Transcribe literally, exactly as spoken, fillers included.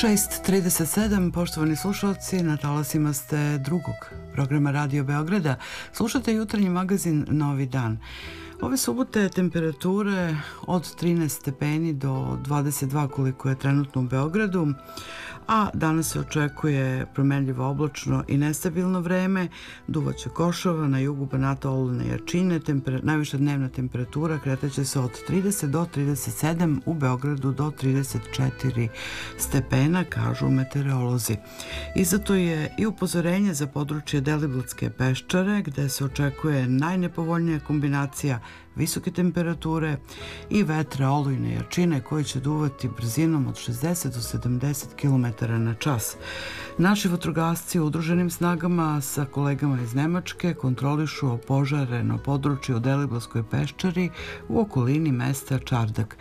šest trideset sedam, poštovani slušalci, na talasima ste drugog programa Radio Beograda. Slušate jutarnji magazin Novi dan. Ove subote temperature od trinaest stepeni do dvadeset dva koliko je trenutno u Beogradu, a danas se očekuje promenljivo oblačno i nestabilno vreme, duvaće košava, na jugu Banata olujne jačine, temper... najviša dnevna temperatura kretaće se od trideset do trideset sedam, u Beogradu do trideset četiri stepena, kažu meteorolozi. I zato je i upozorenje za područje Deliblatske peščare, gde se očekuje najnepovoljnija kombinacija visoke temperature i vetra olujne jačine koji će duvati brzinom od šezdeset do sedamdeset kilometara na čas. Naši vatrogasci u udruženim snagama sa kolegama iz Nemačke kontrolišu požare na području u Deliblatskoj peščari u okolini mesta Čardak.